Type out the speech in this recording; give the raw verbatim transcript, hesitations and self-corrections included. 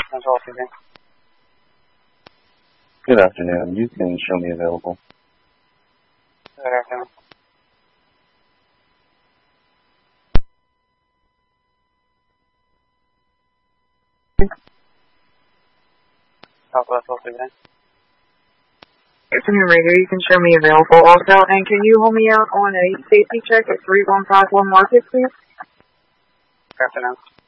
Good afternoon. You can show me available. Good afternoon. Southwest Oakland. It's in right here. You can show me available also. And can you hold me out on a safety check at three one five one Market, please? Good afternoon.